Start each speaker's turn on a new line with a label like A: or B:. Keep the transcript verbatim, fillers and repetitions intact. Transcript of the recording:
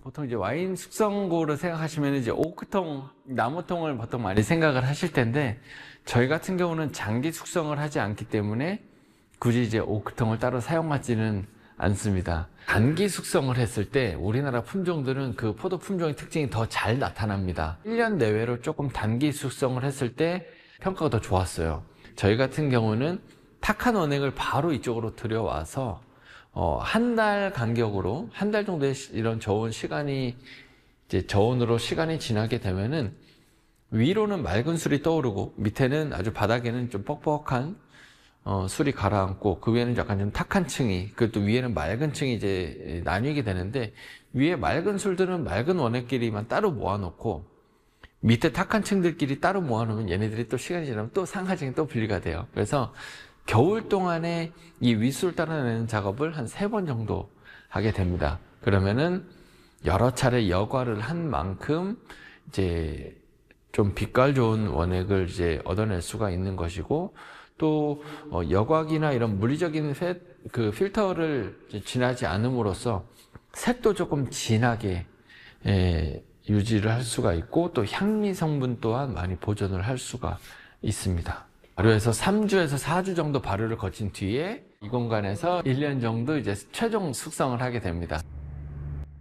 A: 보통 이제 와인 숙성고를 생각하시면 이제 오크통, 나무통을 보통 많이 생각을 하실 텐데, 저희 같은 경우는 장기 숙성을 하지 않기 때문에 굳이 이제 오크통을 따로 사용하지는 않습니다. 단기 숙성을 했을 때 우리나라 품종들은 그 포도 품종의 특징이 더 잘 나타납니다. 일 년 내외로 조금 단기 숙성을 했을 때 평가가 더 좋았어요. 저희 같은 경우는 탁한 원액을 바로 이쪽으로 들여와서 어, 한 달 간격으로 한 달 정도의 이런 저온 시간이 이제 저온으로 시간이 지나게 되면은 위로는 맑은 술이 떠오르고 밑에는 아주 바닥에는 좀 뻑뻑한 어, 술이 가라앉고 그 위에는 약간 좀 탁한 층이, 그또 위에는 맑은 층이 이제 나뉘게 되는데, 위에 맑은 술들은 맑은 원액끼리만 따로 모아놓고 밑에 탁한 층들끼리 따로 모아놓으면 얘네들이 또 시간이 지나면 또 상하층이 또 분리가 돼요. 그래서 겨울 동안에 이 윗술 따라내는 작업을 한 세 번 정도 하게 됩니다. 그러면은 여러 차례 여과를 한 만큼 이제 좀 빛깔 좋은 원액을 이제 얻어낼 수가 있는 것이고, 또 여과기나 이런 물리적인 페, 그 필터를 지나지 않음으로써 색도 조금 진하게 예, 유지를 할 수가 있고, 또 향미 성분 또한 많이 보존을 할 수가 있습니다. 발효해서 삼 주에서 사 주 정도 발효를 거친 뒤에 이 공간에서 일 년 정도 이제 최종 숙성을 하게 됩니다.